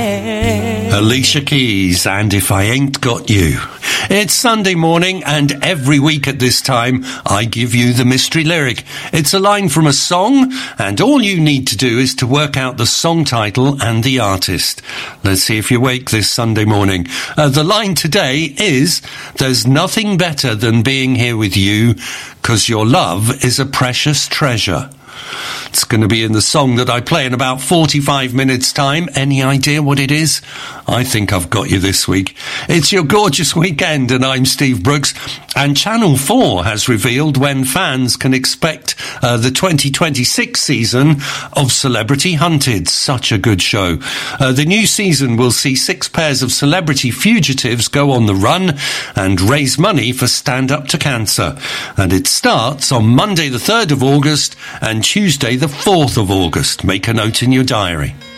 Alicia Keys and If I Ain't Got You. It's Sunday morning, and every week at this time I give you the mystery lyric. It's a line from a song, and all you need to do is to work out the song title and the artist. Let's see if you're awake this Sunday morning. The line today is, there's nothing better than being here with you, 'cause your love is a precious treasure. It's going to be in the song that I play in about 45 minutes' time. Any idea what it is? I think I've got you this week. It's your gorgeous weekend, and I'm Steve Brooks. And Channel 4 has revealed when fans can expect the 2026 season of Celebrity Hunted. Such a good show. The new season will see 6 pairs of celebrity fugitives go on the run and raise money for Stand Up to Cancer. And it starts on Monday the 3rd of August and Tuesday the 4th of August. Make a note in your diary.